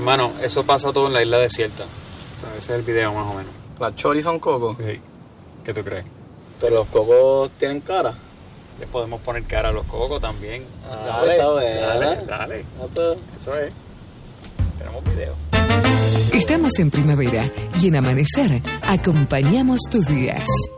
hermano, eso pasa todo en la isla desierta. O sea, ese es el video más o menos. ¿Las choris son cocos? Sí. ¿Qué tú crees? Pero los cocos tienen cara. Le podemos poner cara a los cocos también. Dale, dale. Eso es. Tenemos video. Estamos en primavera y en Amanecer acompañamos tus días.